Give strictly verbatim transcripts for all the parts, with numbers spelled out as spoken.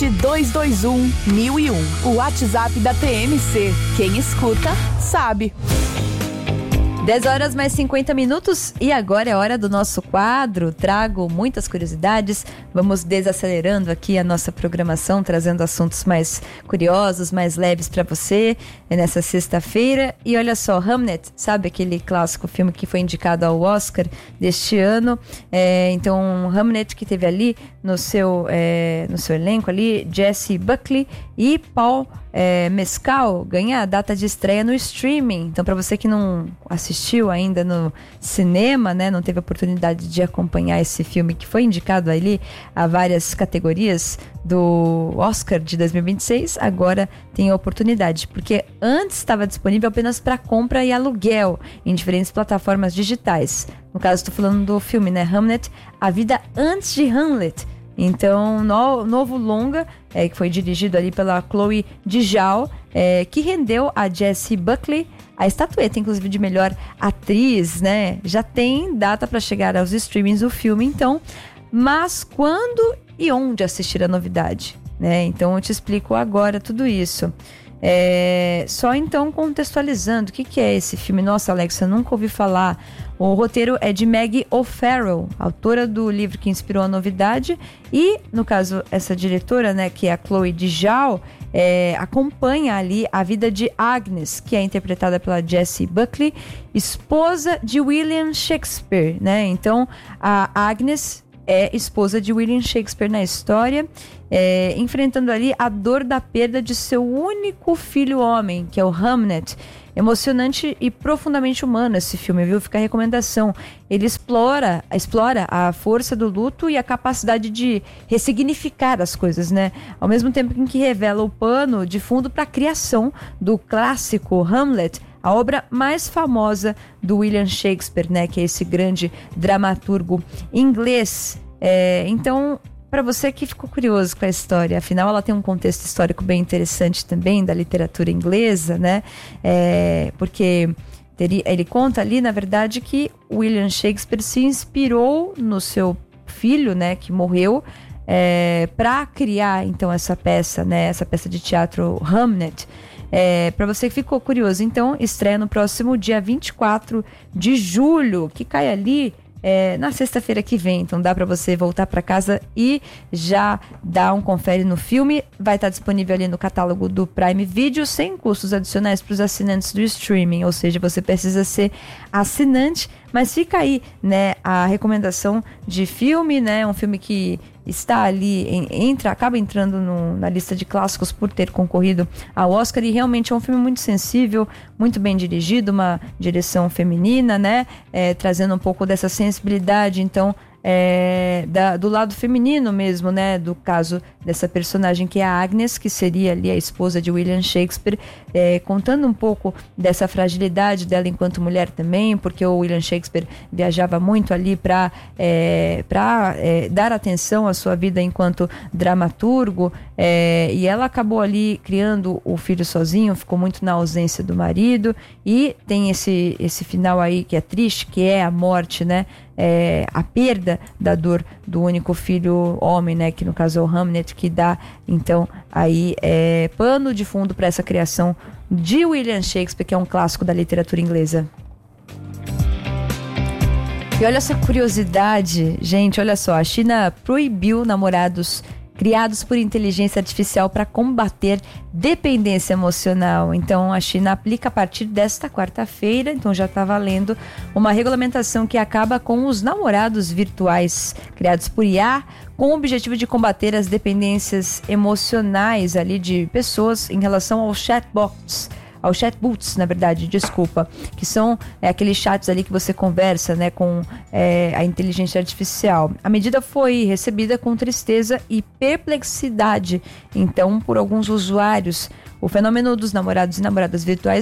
sete dois dois um mil e um. O WhatsApp da T M C. Quem escuta, sabe. dez horas mais cinquenta minutos e agora é hora do nosso quadro. Trago muitas curiosidades, vamos desacelerando aqui a nossa programação, trazendo assuntos mais curiosos, mais leves para você nessa sexta-feira. E olha só, Hamnet, sabe aquele clássico filme que foi indicado ao Oscar deste ano? É, então, Hamnet, que teve ali no seu, é, no seu elenco ali, Jessie Buckley e Paul É, Mescal, ganha a data de estreia no streaming. Então, para você que não assistiu ainda no cinema, né, não teve a oportunidade de acompanhar esse filme que foi indicado ali a várias categorias do Oscar de dois mil e vinte e seis, agora tem a oportunidade, porque antes estava disponível apenas para compra e aluguel em diferentes plataformas digitais. No caso, estou falando do filme, né, Hamnet, A Vida Antes de Hamlet. Então, no, novo longa, é, que foi dirigido ali pela Chloe Zhao, é, que rendeu a Jessie Buckley a estatueta, inclusive, de melhor atriz, né? Já tem data para chegar aos streamings do filme, então. Mas quando e onde assistir a novidade, né? Então, eu te explico agora tudo isso. É, só então contextualizando, o que, que é esse filme? Nossa, Alex, eu nunca ouvi falar. O roteiro é de Maggie O'Farrell, autora do livro que inspirou a novidade, e, no caso, essa diretora, né, que é a Chloe Zhao, é, acompanha ali a vida de Agnes, que é interpretada pela Jessie Buckley, esposa de William Shakespeare, né? Então, a Agnes é esposa de William Shakespeare na história, é, enfrentando ali a dor da perda de seu único filho homem, que é o Hamnet. Emocionante e profundamente humano esse filme, viu? Fica a recomendação. Ele explora, explora a força do luto e a capacidade de ressignificar as coisas, né? Ao mesmo tempo em que revela o pano de fundo para a criação do clássico Hamlet, a obra mais famosa do William Shakespeare, né? Que é esse grande dramaturgo inglês. É, então, para você que ficou curioso com a história, afinal ela tem um contexto histórico bem interessante também da literatura inglesa, né? É, porque teria, ele conta ali, na verdade, que William Shakespeare se inspirou no seu filho, né? Que morreu, é, para criar então essa peça, né? Essa peça de teatro Hamnet. É, para você que ficou curioso, então, estreia no próximo dia vinte e quatro de julho, que cai ali é, na sexta-feira que vem. Então dá para você voltar para casa e já dar um confere no filme. Vai estar disponível ali no catálogo do Prime Video, sem custos adicionais para os assinantes do streaming. Ou seja, você precisa ser assinante, mas fica aí, né, a recomendação de filme, né, um filme que está ali, entra, acaba entrando no, na lista de clássicos por ter concorrido ao Oscar, e realmente é um filme muito sensível, muito bem dirigido, uma direção feminina, né, é, trazendo um pouco dessa sensibilidade, então, é, da, do lado feminino mesmo, né, do caso dessa personagem que é a Agnes, que seria ali a esposa de William Shakespeare, é, contando um pouco dessa fragilidade dela enquanto mulher também, porque o William Shakespeare viajava muito ali para é, para é, dar atenção à sua vida enquanto dramaturgo, é, e ela acabou ali criando o filho sozinho, ficou muito na ausência do marido, e tem esse, esse final aí que é triste, que é a morte, né, é, a perda da dor do único filho homem, né, que no caso é o Hamnet, que dá então aí é, pano de fundo para essa criação de William Shakespeare, que é um clássico da literatura inglesa. E olha essa curiosidade, gente, olha só, a China proibiu namorados criados por inteligência artificial para combater dependência emocional. Então, a China aplica a partir desta quarta-feira, então já está valendo, uma regulamentação que acaba com os namorados virtuais criados por I A, com o objetivo de combater as dependências emocionais ali de pessoas em relação aos chatbots. Ao chatbots, na verdade, desculpa, que são é, aqueles chats ali que você conversa, né, com é, a inteligência artificial. A medida foi recebida com tristeza e perplexidade, então, por alguns usuários. O fenômeno dos namorados e namoradas virtuais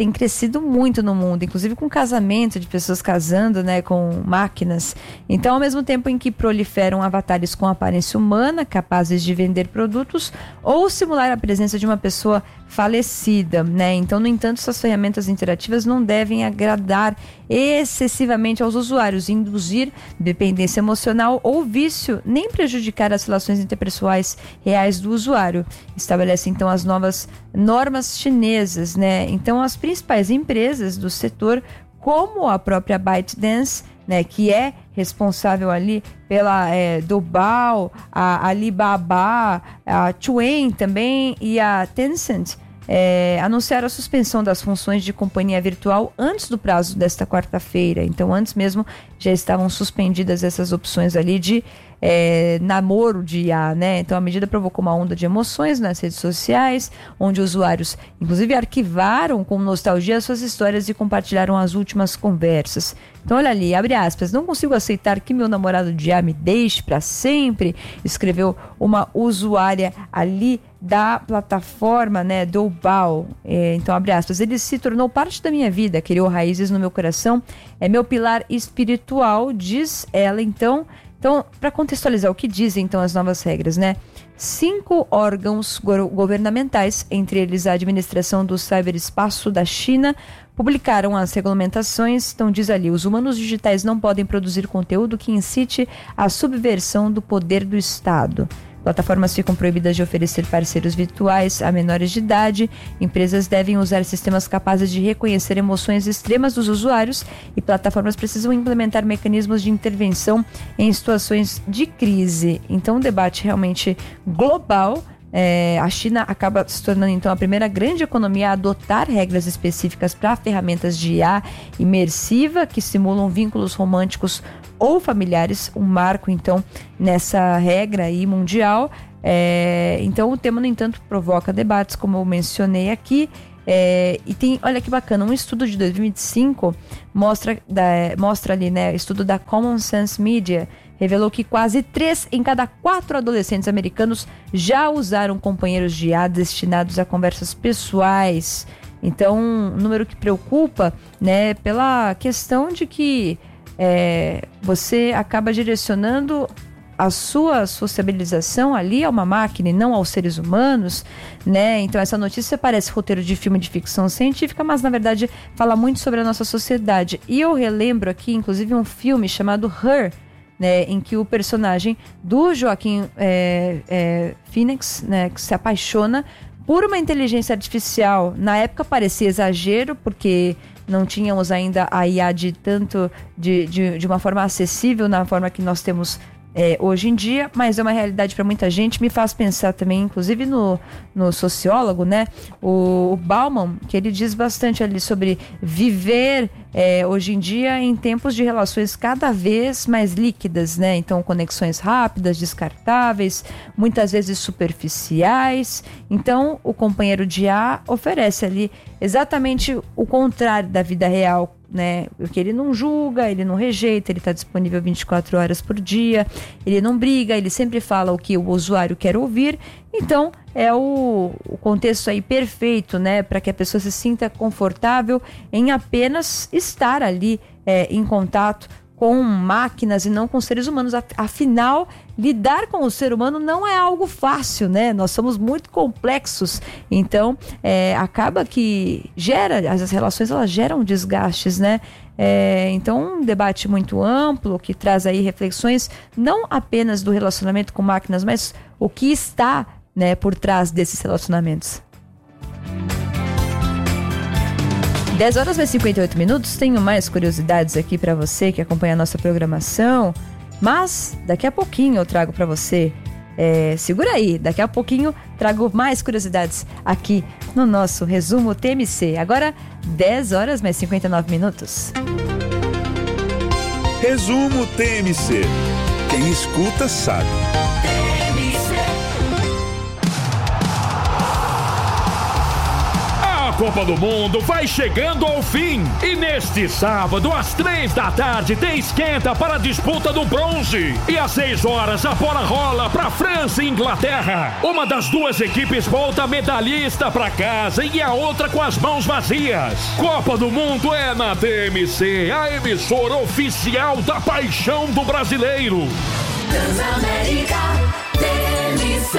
tem crescido muito no mundo, inclusive com casamento de pessoas casando, né, com máquinas. Então, ao mesmo tempo em que proliferam avatares com aparência humana, capazes de vender produtos ou simular a presença de uma pessoa falecida, né? Então, no entanto, essas ferramentas interativas não devem agradar excessivamente aos usuários, induzir dependência emocional ou vício, nem prejudicar as relações interpessoais reais do usuário. Estabelece, então, as novas normas chinesas, né? Então, as principais empresas do setor, como a própria ByteDance, né, que é responsável ali pela é, Doubao, a Alibaba, a Tuan também e a Tencent, é, anunciaram a suspensão das funções de companhia virtual antes do prazo desta quarta-feira. Então, antes mesmo já estavam suspendidas essas opções ali de é, namoro de I A, né? Então, a medida provocou uma onda de emoções nas redes sociais, onde usuários, inclusive, arquivaram com nostalgia suas histórias e compartilharam as últimas conversas. Então, olha ali, abre aspas, não consigo aceitar que meu namorado de I A me deixe para sempre, escreveu uma usuária ali da plataforma, né, Doubao. É, então, abre aspas, ele se tornou parte da minha vida, criou raízes no meu coração, é meu pilar espiritual, diz ela. Então, então para contextualizar o que dizem então as novas regras, né? Cinco órgãos go- governamentais, entre eles a administração do ciberespaço da China, publicaram as regulamentações. Então diz ali, os humanos digitais não podem produzir conteúdo que incite a subversão do poder do Estado. Plataformas ficam proibidas de oferecer parceiros virtuais a menores de idade. Empresas devem usar sistemas capazes de reconhecer emoções extremas dos usuários e plataformas precisam implementar mecanismos de intervenção em situações de crise. Então, um debate realmente global. É, a China acaba se tornando então a primeira grande economia a adotar regras específicas para ferramentas de I A imersiva que simulam vínculos românticos ou familiares, um marco então nessa regra aí mundial. É, então o tema, no entanto, provoca debates, como eu mencionei aqui. É, e tem, olha que bacana, um estudo de dois mil e vinte e cinco mostra, da, mostra ali, né, estudo da Common Sense Media, revelou que quase três em cada quatro adolescentes americanos já usaram companheiros de I A destinados a conversas pessoais. Então, um número que preocupa, né, pela questão de que é, você acaba direcionando a sua sociabilização ali a uma máquina e não aos seres humanos, né? Então essa notícia parece roteiro de filme de ficção científica, mas na verdade fala muito sobre a nossa sociedade. E eu relembro aqui, inclusive, um filme chamado Her, né, em que o personagem do Joaquim é, é, Phoenix, né, que se apaixona por uma inteligência artificial. Na época parecia exagero, porque não tínhamos ainda a I A de tanto de, de, de uma forma acessível, na forma que nós temos É, hoje em dia, mas é uma realidade para muita gente. Me faz pensar também, inclusive no, no sociólogo, né, o, o Bauman, que ele diz bastante ali sobre viver é, hoje em dia em tempos de relações cada vez mais líquidas, né? Então conexões rápidas, descartáveis, muitas vezes superficiais. Então o companheiro de I A oferece ali exatamente o contrário da vida real, né? Porque ele não julga, ele não rejeita, ele está disponível vinte e quatro horas por dia, ele não briga, ele sempre fala o que o usuário quer ouvir. Então é o, o contexto aí perfeito, né, para que a pessoa se sinta confortável em apenas estar ali é, em contato com máquinas e não com seres humanos. Afinal, lidar com o ser humano não é algo fácil, né? Nós somos muito complexos. Então, é, acaba que gera, as relações elas geram desgastes, né? É, então, um debate muito amplo que traz aí reflexões não apenas do relacionamento com máquinas, mas o que está, né, por trás desses relacionamentos. dez horas mais cinquenta e oito minutos, tenho mais curiosidades aqui para você que acompanha a nossa programação, mas daqui a pouquinho eu trago para você, é, segura aí, daqui a pouquinho trago mais curiosidades aqui no nosso resumo T M C. Agora, dez horas mais cinquenta e nove minutos. Resumo T M C. Quem escuta sabe. Copa do Mundo vai chegando ao fim. E neste sábado, às três da tarde, tem esquenta para a disputa do bronze. E às seis horas, a bola rola para França e Inglaterra. Uma das duas equipes volta medalhista para casa e a outra com as mãos vazias. Copa do Mundo é na T M C, a emissora oficial da paixão do brasileiro. Transamérica T M C.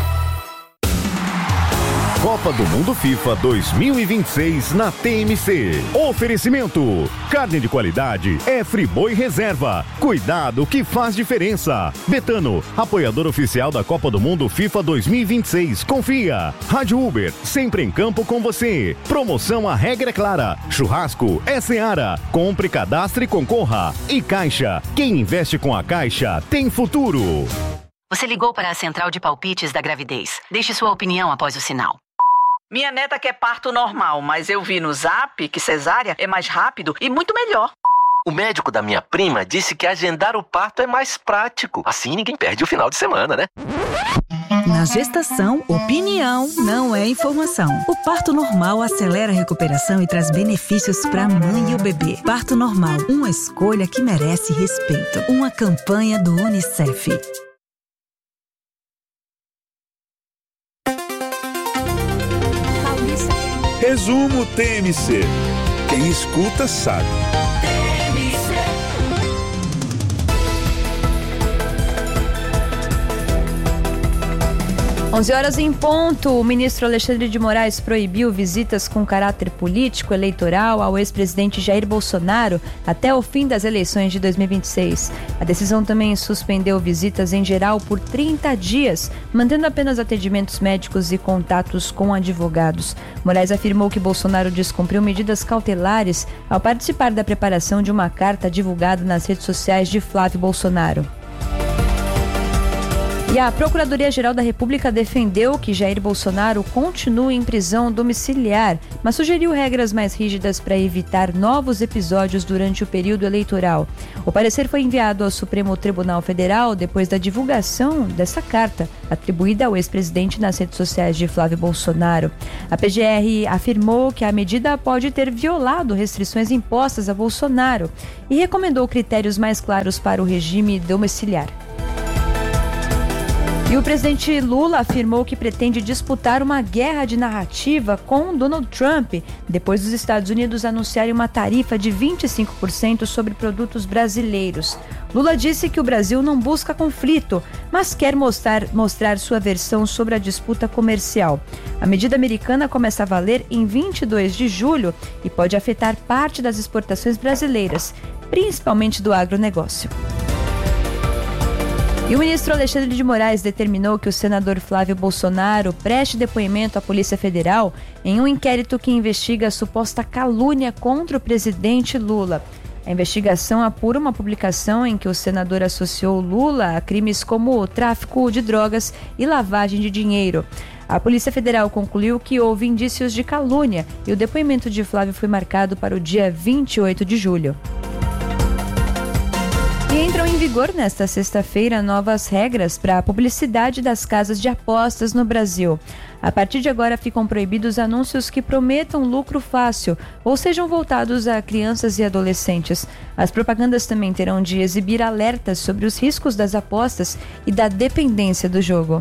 Copa do Mundo FIFA dois mil e vinte e seis na T M C. Oferecimento: carne de qualidade é Friboi Reserva. Cuidado que faz diferença. Betano, apoiador oficial da Copa do Mundo FIFA dois mil e vinte e seis. Confia. Rádio Uber, sempre em campo com você. Promoção A Regra é Clara. Churrasco é Seara. Compre, cadastre e concorra. E Caixa, quem investe com a Caixa tem futuro. Você ligou para a central de palpites da gravidez. Deixe sua opinião após o sinal. Minha neta quer parto normal, mas eu vi no Zap que cesárea é mais rápido e muito melhor. O médico da minha prima disse que agendar o parto é mais prático. Assim ninguém perde o final de semana, né? Na gestação, opinião não é informação. O parto normal acelera a recuperação e traz benefícios para a mãe e o bebê. Parto normal, uma escolha que merece respeito. Uma campanha do Unicef. Resumo T M C. Quem escuta sabe. onze horas em ponto, o ministro Alexandre de Moraes proibiu visitas com caráter político eleitoral ao ex-presidente Jair Bolsonaro até o fim das eleições de dois mil e vinte e seis. A decisão também suspendeu visitas em geral por trinta dias, mantendo apenas atendimentos médicos e contatos com advogados. Moraes afirmou que Bolsonaro descumpriu medidas cautelares ao participar da preparação de uma carta divulgada nas redes sociais de Flávio Bolsonaro. E a Procuradoria-Geral da República defendeu que Jair Bolsonaro continue em prisão domiciliar, mas sugeriu regras mais rígidas para evitar novos episódios durante o período eleitoral. O parecer foi enviado ao Supremo Tribunal Federal depois da divulgação dessa carta, atribuída ao ex-presidente nas redes sociais de Flávio Bolsonaro. A P G R afirmou que a medida pode ter violado restrições impostas a Bolsonaro e recomendou critérios mais claros para o regime domiciliar. E o presidente Lula afirmou que pretende disputar uma guerra de narrativa com Donald Trump, depois dos Estados Unidos anunciarem uma tarifa de vinte e cinco por cento sobre produtos brasileiros. Lula disse que o Brasil não busca conflito, mas quer mostrar, mostrar sua versão sobre a disputa comercial. A medida americana começa a valer em vinte e dois de julho e pode afetar parte das exportações brasileiras, principalmente do agronegócio. E o ministro Alexandre de Moraes determinou que o senador Flávio Bolsonaro preste depoimento à Polícia Federal em um inquérito que investiga a suposta calúnia contra o presidente Lula. A investigação apura uma publicação em que o senador associou Lula a crimes como tráfico de drogas e lavagem de dinheiro. A Polícia Federal concluiu que houve indícios de calúnia e o depoimento de Flávio foi marcado para o dia vinte e oito de julho. E entram em vigor nesta sexta-feira novas regras para a publicidade das casas de apostas no Brasil. A partir de agora ficam proibidos anúncios que prometam lucro fácil ou sejam voltados a crianças e adolescentes. As propagandas também terão de exibir alertas sobre os riscos das apostas e da dependência do jogo.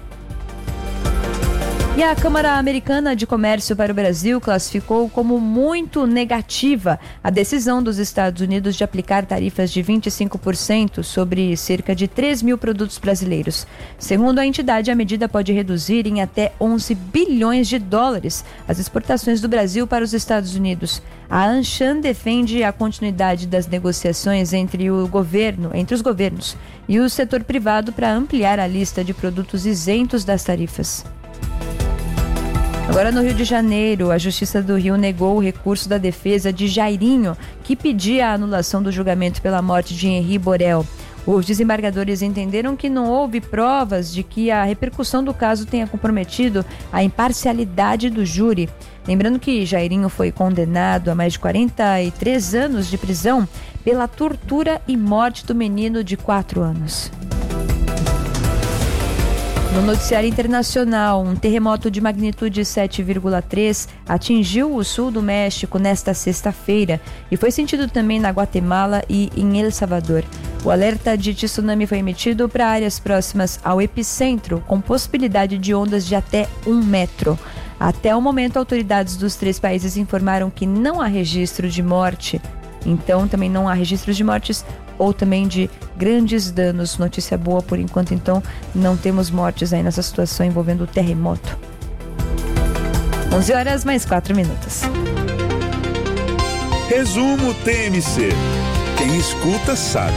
E a Câmara Americana de Comércio para o Brasil classificou como muito negativa a decisão dos Estados Unidos de aplicar tarifas de vinte e cinco por cento sobre cerca de três mil produtos brasileiros. Segundo a entidade, a medida pode reduzir em até onze bilhões de dólares as exportações do Brasil para os Estados Unidos. A Anshan defende a continuidade das negociações entre o governo, entre os governos e o setor privado para ampliar a lista de produtos isentos das tarifas. Agora, no Rio de Janeiro, a Justiça do Rio negou o recurso da defesa de Jairinho, que pedia a anulação do julgamento pela morte de Henri Borel. Os desembargadores entenderam que não houve provas de que a repercussão do caso tenha comprometido a imparcialidade do júri. Lembrando que Jairinho foi condenado a mais de quarenta e três anos de prisão pela tortura e morte do menino de quatro anos. No noticiário internacional, um terremoto de magnitude sete vírgula três atingiu o sul do México nesta sexta-feira e foi sentido também na Guatemala e em El Salvador. O alerta de tsunami foi emitido para áreas próximas ao epicentro, com possibilidade de ondas de até um metro. Até o momento, autoridades dos três países informaram que não há registro de morte. Então, também não há registros de mortes ou também de grandes danos. Notícia boa por enquanto, então, não temos mortes aí nessa situação envolvendo o terremoto. onze horas mais quatro minutos. Resumo T M C. Quem escuta sabe.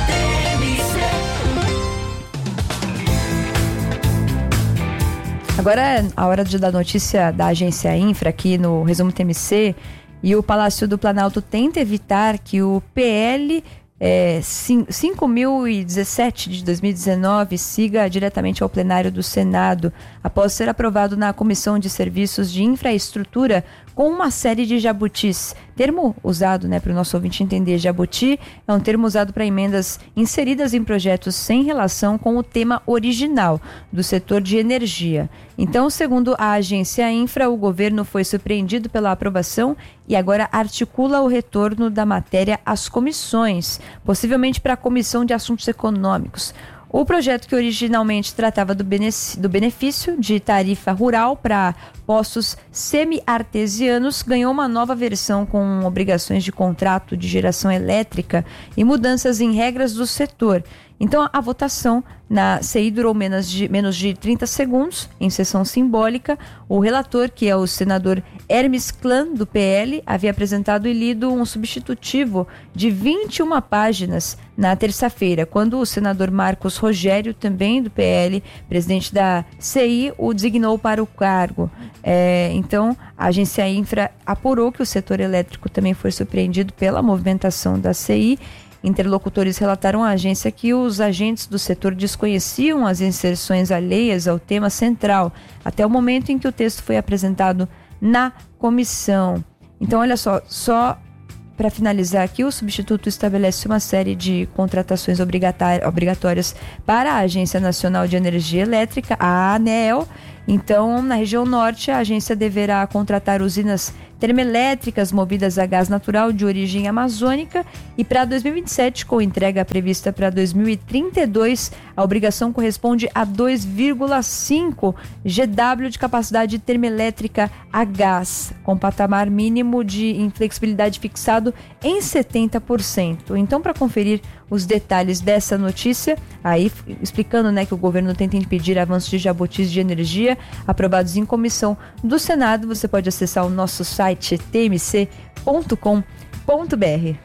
Agora é a hora de dar notícia da agência Infra aqui no Resumo T M C. E o Palácio do Planalto tenta evitar que o P L é, cinco mil e dezessete de dois mil e dezenove siga diretamente ao plenário do Senado, após ser aprovado na Comissão de Serviços de Infraestrutura com uma série de jabutis. Termo usado, né, para o nosso ouvinte entender, jabuti é um termo usado para emendas inseridas em projetos sem relação com o tema original do setor de energia. Então, segundo a agência Infra, o governo foi surpreendido pela aprovação e agora articula o retorno da matéria às comissões, possivelmente para a Comissão de Assuntos Econômicos. O projeto, que originalmente tratava do benefício de tarifa rural para poços semi-artesianos, ganhou uma nova versão com obrigações de contrato de geração elétrica e mudanças em regras do setor. Então, a votação na C I durou menos de, menos de trinta segundos, em sessão simbólica. O relator, que é o senador Hermes Klan, do P L, havia apresentado e lido um substitutivo de vinte e uma páginas na terça-feira, quando o senador Marcos Rogério, também do P L, presidente da C I, o designou para o cargo. É, então, a agência Infra apurou que o setor elétrico também foi surpreendido pela movimentação da C I. Interlocutores relataram à agência que os agentes do setor desconheciam as inserções alheias ao tema central, até o momento em que o texto foi apresentado na comissão. Então, olha só, só para finalizar aqui, o substituto estabelece uma série de contratações obrigatórias para a Agência Nacional de Energia Elétrica, a ANEEL. Então, na região norte, a agência deverá contratar usinas termoelétricas movidas a gás natural de origem amazônica, e para dois mil e vinte e sete, com entrega prevista para dois mil e trinta e dois, a obrigação corresponde a dois vírgula cinco gigawatt de capacidade termoelétrica a gás, com patamar mínimo de inflexibilidade fixado em setenta por cento. Então, para conferir os detalhes dessa notícia, aí explicando, né, que o governo tenta impedir avanços de jabutis de energia aprovados em comissão do Senado, você pode acessar o nosso site t m c ponto com ponto b r.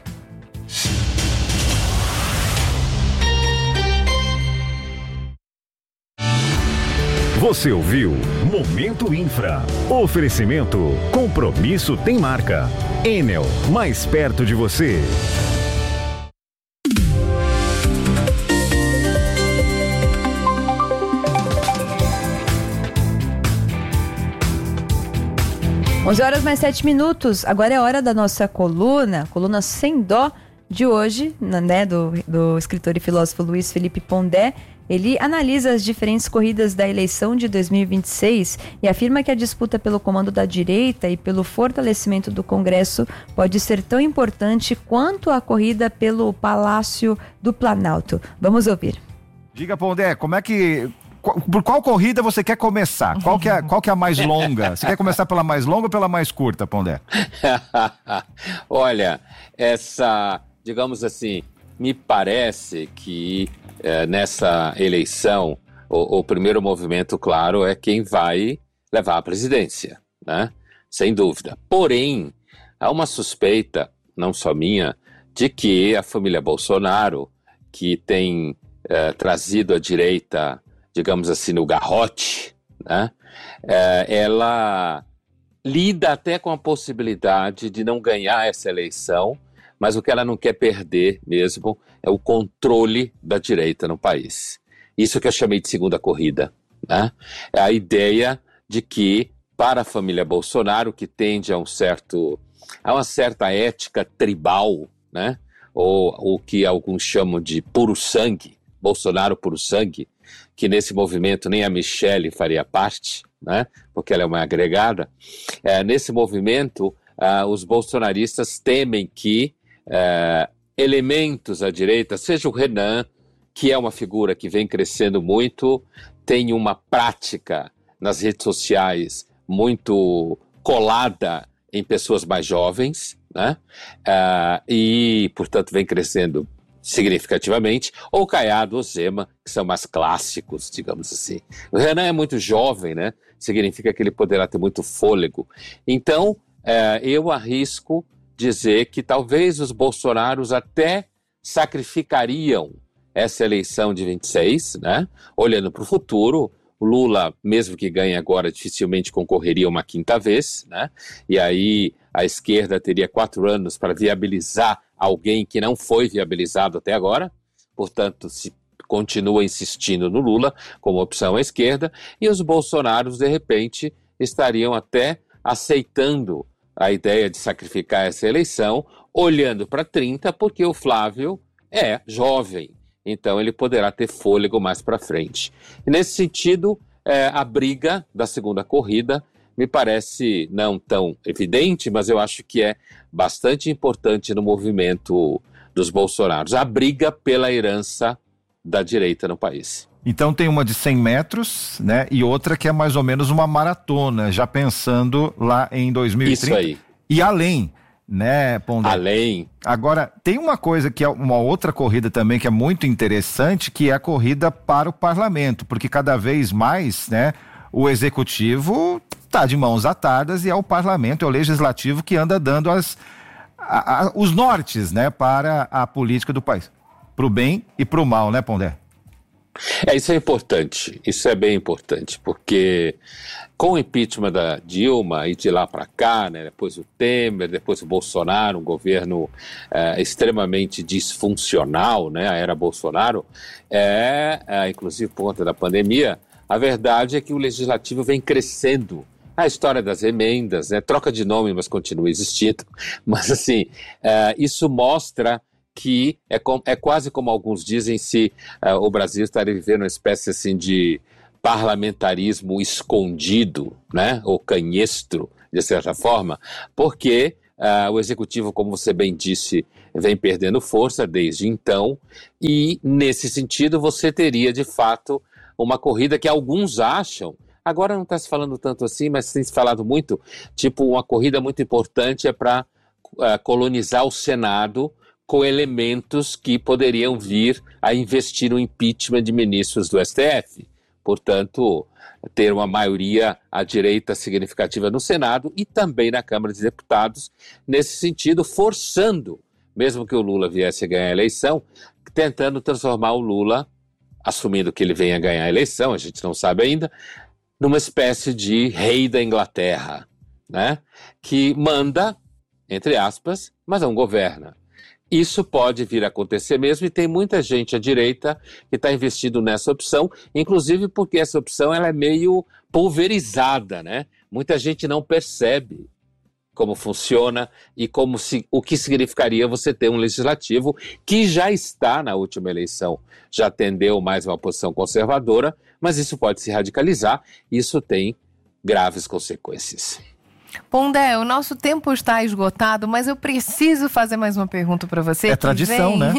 Você ouviu Momento Infra. Oferecimento. Compromisso tem marca. Enel, mais perto de você. onze horas mais sete minutos, agora é hora da nossa coluna, coluna Sem Dó de hoje, né, do, do escritor e filósofo Luiz Felipe Pondé. Ele analisa as diferentes corridas da eleição de dois mil e vinte e seis e afirma que a disputa pelo comando da direita e pelo fortalecimento do Congresso pode ser tão importante quanto a corrida pelo Palácio do Planalto. Vamos ouvir. Diga, Pondé, como é que... Por qual corrida você quer começar? Qual que é, qual que é a mais longa? Você quer começar pela mais longa ou pela mais curta, Pondé? Olha, essa, digamos assim, me parece que é, nessa eleição, o, o primeiro movimento, claro, é quem vai levar a presidência, né? Sem dúvida. Porém, há uma suspeita, não só minha, de que a família Bolsonaro, que tem é, trazido a direita, digamos assim, no garrote, né? É, ela lida até com a possibilidade de não ganhar essa eleição, mas o que ela não quer perder mesmo é o controle da direita no país. Isso que eu chamei de segunda corrida, né? É a ideia de que, para a família Bolsonaro, que tende a um certo, a uma certa ética tribal, né? Ou o que alguns chamam de puro sangue, Bolsonaro puro sangue, que nesse movimento nem a Michelle faria parte, né? Porque ela é uma agregada. É, nesse movimento, uh, os bolsonaristas temem que uh, elementos à direita, seja o Renan, que é uma figura que vem crescendo muito, tem uma prática nas redes sociais muito colada em pessoas mais jovens, né? Uh, e, portanto, vem crescendo significativamente, ou Caiado ou Zema, que são mais clássicos, digamos assim. O Renan é muito jovem, né? Significa que ele poderá ter muito fôlego. Então, é, eu arrisco dizer que talvez os bolsonaros até sacrificariam essa eleição de vinte e seis, né? Olhando para o futuro. O Lula, mesmo que ganhe agora, dificilmente concorreria uma quinta vez, né? E aí a esquerda teria quatro anos para viabilizar alguém que não foi viabilizado até agora. Portanto, se continua insistindo no Lula como opção à esquerda, e os bolsonaros, de repente, estariam até aceitando a ideia de sacrificar essa eleição, olhando para trinta, porque o Flávio é jovem. Então ele poderá ter fôlego mais para frente. E nesse sentido, é, a briga da segunda corrida me parece não tão evidente, mas eu acho que é bastante importante no movimento dos bolsonaros. A briga pela herança da direita no país. Então tem uma de cem metros, né? E outra que é mais ou menos uma maratona, já pensando lá em dois mil e trinta. Isso aí. E além... Né, Pondé? Além. Agora, tem uma coisa que é uma outra corrida também que é muito interessante, que é a corrida para o parlamento, porque cada vez mais, né, o executivo está de mãos atadas e é o parlamento, é o legislativo que anda dando as, a, a, os nortes, né, para a política do país, para o bem e para o mal, né, Pondé? É, isso é importante, isso é bem importante, porque com o impeachment da Dilma e de lá para cá, né, depois o Temer, depois o Bolsonaro, um governo é, extremamente disfuncional, né, a era Bolsonaro, é, é, inclusive por conta da pandemia, a verdade é que o legislativo vem crescendo. A história das emendas, né, troca de nome, mas continua existindo, mas assim, é, isso mostra que é, com, é quase como alguns dizem se uh, o Brasil estaria vivendo uma espécie assim de parlamentarismo escondido, né, ou canhestro, de certa forma, porque uh, o executivo, como você bem disse, vem perdendo força desde então, e nesse sentido você teria de fato uma corrida que alguns acham, agora não está se falando tanto assim, mas tem se falado muito, tipo uma corrida muito importante é para uh, colonizar o Senado com elementos que poderiam vir a investir no impeachment de ministros do S T F. Portanto, ter uma maioria à direita significativa no Senado e também na Câmara de Deputados, nesse sentido, forçando, mesmo que o Lula viesse a ganhar a eleição, tentando transformar o Lula, assumindo que ele venha a ganhar a eleição, a gente não sabe ainda, numa espécie de rei da Inglaterra, né? Que manda, entre aspas, mas não governa. Isso pode vir a acontecer mesmo e tem muita gente à direita que está investindo nessa opção, inclusive porque essa opção ela é meio pulverizada, né? Muita gente não percebe como funciona e como se, o que significaria você ter um legislativo que já está na última eleição, já tendeu mais uma posição conservadora, mas isso pode se radicalizar e isso tem graves consequências. Pondé, o nosso tempo está esgotado, mas eu preciso fazer mais uma pergunta para você. É tradição, vem... né?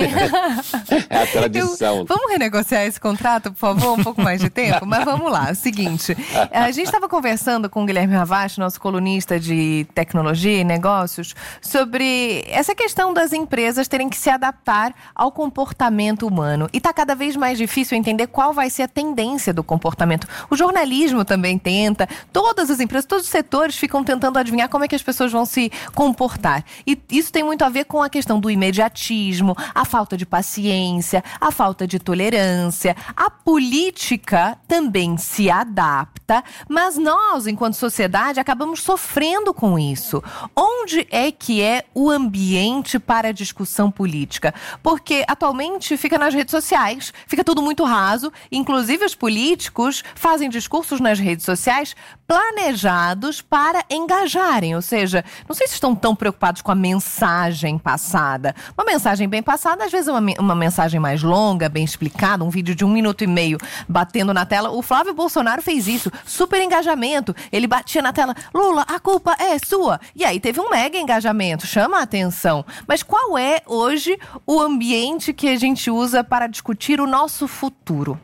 É a tradição. Eu... Vamos renegociar esse contrato, por favor? Um pouco mais de tempo? Mas vamos lá, é o seguinte. A gente estava conversando com o Guilherme Ravache, nosso colunista de tecnologia e negócios, sobre essa questão das empresas terem que se adaptar ao comportamento humano. E está cada vez mais difícil entender qual vai ser a tendência do comportamento. O jornalismo também tenta, todas as empresas, todos os setores ficam tentando adivinhar como é que as pessoas vão se comportar. E isso tem muito a ver com a questão do imediatismo, a falta de paciência, a falta de tolerância. A política também se adapta, mas nós, enquanto sociedade, acabamos sofrendo com isso. Onde é que é o ambiente para a discussão política? Porque atualmente fica nas redes sociais, fica tudo muito raso, inclusive os políticos fazem discursos nas redes sociais planejados para engajar engajarem, ou seja, não sei se estão tão preocupados com a mensagem passada. Uma mensagem bem passada, às vezes uma, uma mensagem mais longa, bem explicada, um vídeo de um minuto e meio batendo na tela. O Flávio Bolsonaro fez isso, super engajamento. Ele batia na tela, Lula, a culpa é sua. E aí teve um mega engajamento, chama a atenção. Mas qual é hoje o ambiente que a gente usa para discutir o nosso futuro?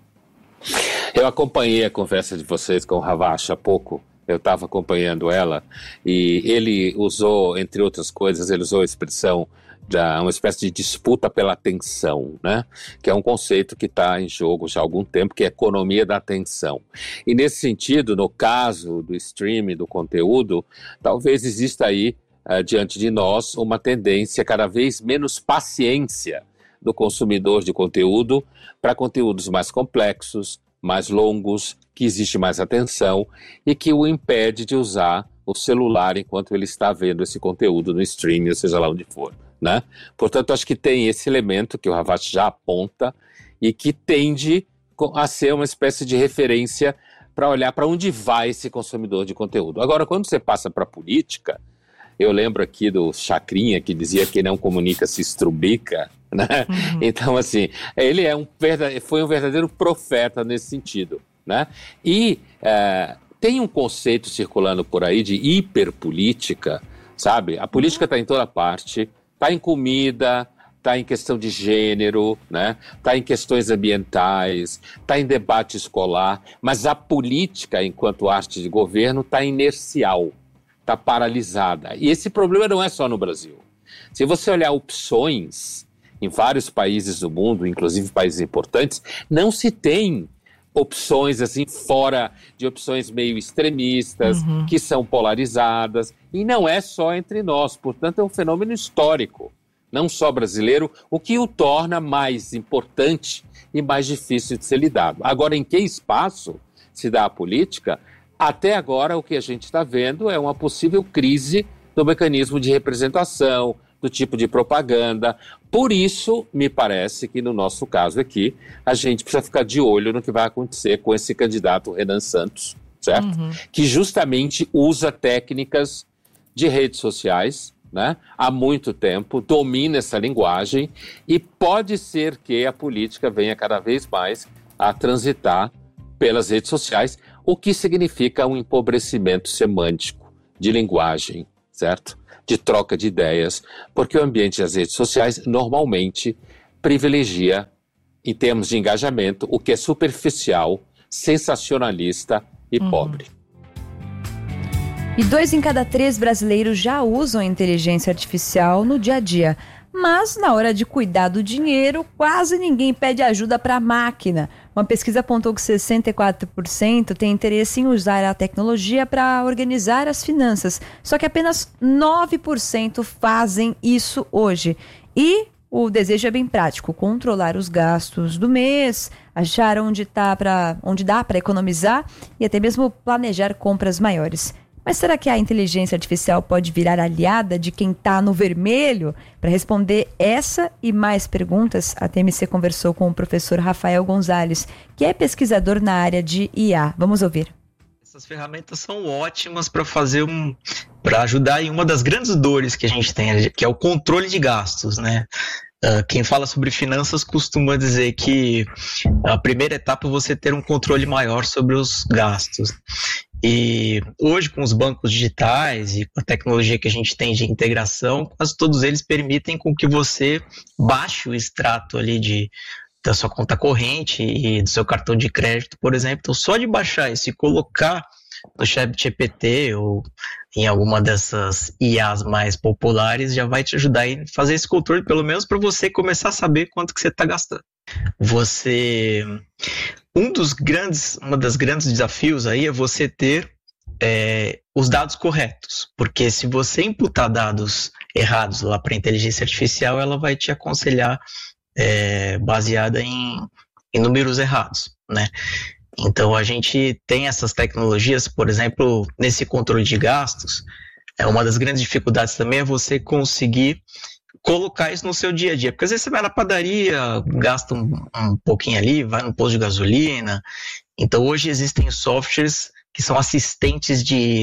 Eu acompanhei a conversa de vocês com o Ravache há pouco. Eu estava acompanhando ela e ele usou, entre outras coisas, ele usou a expressão de uma espécie de disputa pela atenção, né? Que é um conceito que está em jogo já há algum tempo, que é a economia da atenção. E nesse sentido, no caso do streaming, do conteúdo, talvez exista aí, uh, diante de nós, uma tendência cada vez menos paciência do consumidor de conteúdo para conteúdos mais complexos, mais longos, que existe mais atenção e que o impede de usar o celular enquanto ele está vendo esse conteúdo no streaming, ou seja lá onde for, né? Portanto, acho que tem esse elemento que o Ravache já aponta e que tende a ser uma espécie de referência para olhar para onde vai esse consumidor de conteúdo. Agora, quando você passa para a política, eu lembro aqui do Chacrinha, que dizia que não comunica se estrubica, né? Uhum. Então, assim, ele é um verdade... foi um verdadeiro profeta nesse sentido, né? E é, tem um conceito circulando por aí de hiperpolítica, sabe? A política está em toda parte, está em comida, está em questão de gênero, né? Está em questões ambientais, está em debate escolar, mas a política, enquanto arte de governo, está inercial, está paralisada. E esse problema não é só no Brasil. Se você olhar opções em vários países do mundo, inclusive países importantes, não se tem opções assim fora de opções meio extremistas, uhum. que são polarizadas, e não é só entre nós, portanto é um fenômeno histórico, não só brasileiro, o que o torna mais importante e mais difícil de ser lidado. Agora, em que espaço se dá a política? Até agora o que a gente está vendo é uma possível crise do mecanismo de representação, do tipo de propaganda. Por isso, me parece que no nosso caso aqui, a gente precisa ficar de olho no que vai acontecer com esse candidato Renan Santos, certo? Uhum. Que justamente usa técnicas de redes sociais, né? Há muito tempo, domina essa linguagem e pode ser que a política venha cada vez mais a transitar pelas redes sociais, o que significa um empobrecimento semântico de linguagem, certo? De troca de ideias, porque o ambiente das redes sociais normalmente privilegia, em termos de engajamento, o que é superficial, sensacionalista e uhum. pobre. E dois em cada três brasileiros já usam a inteligência artificial no dia a dia. Mas, na hora de cuidar do dinheiro, quase ninguém pede ajuda para a máquina. Uma pesquisa apontou que sessenta e quatro por cento tem interesse em usar a tecnologia para organizar as finanças. Só que apenas nove por cento fazem isso hoje. E o desejo é bem prático: controlar os gastos do mês, achar onde, tá pra, onde dá para economizar e até mesmo planejar compras maiores. Mas será que a inteligência artificial pode virar aliada de quem está no vermelho? Para responder essa e mais perguntas, a T M C conversou com o professor Rafael Gonzalez, que é pesquisador na área de I A. Vamos ouvir. Essas ferramentas são ótimas para fazer um, para ajudar em uma das grandes dores que a gente tem, que é o controle de gastos, né? Uh, quem fala sobre finanças costuma dizer que a primeira etapa é você ter um controle maior sobre os gastos. E hoje, com os bancos digitais e com a tecnologia que a gente tem de integração, quase todos eles permitem com que você baixe o extrato ali de, da sua conta corrente e do seu cartão de crédito, por exemplo. Então, só de baixar isso e colocar no ChatGPT ou em alguma dessas I As mais populares, já vai te ajudar a fazer esse controle, pelo menos para você começar a saber quanto que você está gastando. Você... Um dos grandes, uma das grandes desafios aí é você ter é, os dados corretos, porque se você imputar dados errados lá para a inteligência artificial, ela vai te aconselhar é, baseada em, em números errados, né? Então a gente tem essas tecnologias, por exemplo, nesse controle de gastos, é uma das grandes dificuldades também é você conseguir colocar isso no seu dia a dia, porque às vezes você vai na padaria, gasta um, um pouquinho ali, vai no posto de gasolina. Então hoje existem softwares que são assistentes de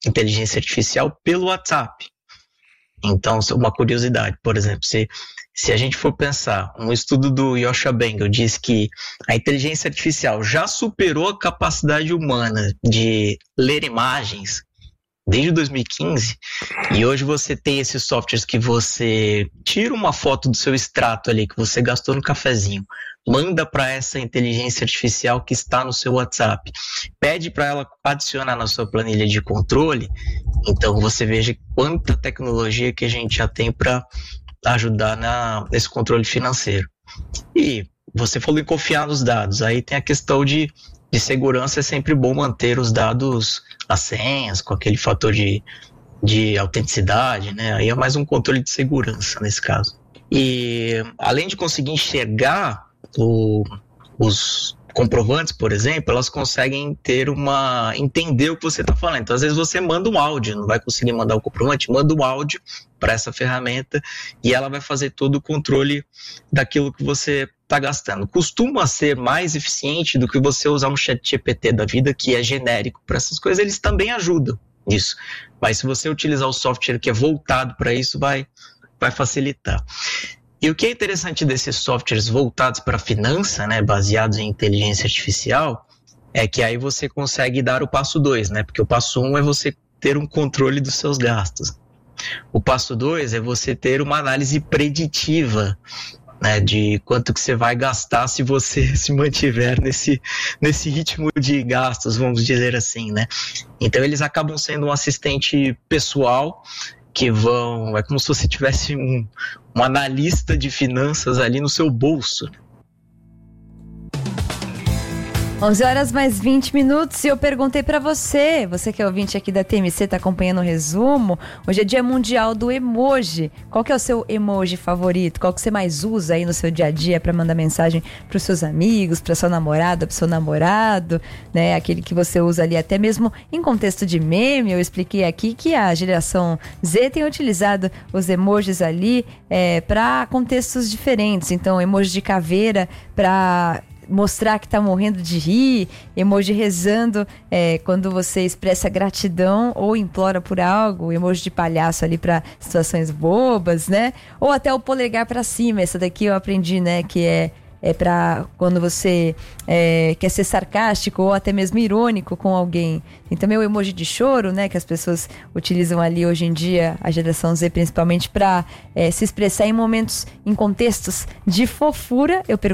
inteligência artificial pelo WhatsApp. Então, uma curiosidade, por exemplo, se, se a gente for pensar, um estudo do Yoshua Bengel diz que a inteligência artificial já superou a capacidade humana de ler imagens desde dois mil e quinze, e hoje você tem esses softwares que você tira uma foto do seu extrato ali, que você gastou no cafezinho, manda para essa inteligência artificial que está no seu WhatsApp, pede para ela adicionar na sua planilha de controle. Então você veja quanta tecnologia que a gente já tem para ajudar na, nesse controle financeiro. E você falou em confiar nos dados, aí tem a questão de, de segurança, é sempre bom manter os dados, as senhas, com aquele fator de, de autenticidade, né? Aí é mais um controle de segurança nesse caso. E além de conseguir enxergar o, os comprovantes, por exemplo, elas conseguem ter uma entender o que você está falando. Então, às vezes você manda um áudio, não vai conseguir mandar o comprovante, manda um áudio para essa ferramenta e ela vai fazer todo o controle daquilo que você está gastando. Costuma ser mais eficiente do que você usar um chat G P T da vida, que é genérico para essas coisas. Eles também ajudam nisso, mas se você utilizar o software que é voltado para isso, vai, vai facilitar. E o que é interessante desses softwares voltados para a finança, né, baseados em inteligência artificial, é que aí você consegue dar o passo dois, né? Porque o passo um é você ter um controle dos seus gastos. O passo dois é você ter uma análise preditiva, né, de quanto que você vai gastar se você se mantiver nesse, nesse ritmo de gastos, vamos dizer assim, né? Então eles acabam sendo um assistente pessoal, que vão, é como se você tivesse um, um analista de finanças ali no seu bolso. onze horas mais vinte minutos e eu perguntei pra você, você que é ouvinte aqui da T M C, tá acompanhando o resumo. Hoje é dia mundial do emoji. Qual que é o seu emoji favorito? Qual que você mais usa aí no seu dia a dia pra mandar mensagem pros seus amigos, pra sua namorada, pro seu namorado, né? Aquele que você usa ali até mesmo em contexto de meme. Eu expliquei aqui que a geração Z tem utilizado os emojis ali é, pra contextos diferentes. Então, emoji de caveira pra mostrar que tá morrendo de rir, emoji rezando é, quando você expressa gratidão ou implora por algo, emoji de palhaço ali para situações bobas, né? Ou até o polegar para cima, essa daqui eu aprendi, né, que é é para quando você é, quer ser sarcástico ou até mesmo irônico com alguém. Tem também o emoji de choro, né, que as pessoas utilizam ali hoje em dia, a geração Z principalmente, para é, se expressar em momentos, em contextos de fofura. Eu pergunto